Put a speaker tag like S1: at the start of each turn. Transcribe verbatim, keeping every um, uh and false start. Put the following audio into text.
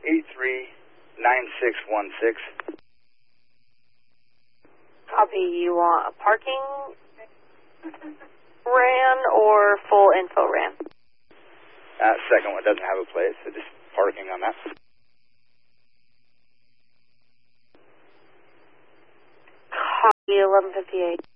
S1: eight three nine six one six.
S2: Copy. You want a parking ran or full info ran?
S1: That second one doesn't have a place, so just parking on that.
S2: Copy. eleven fifty-eight.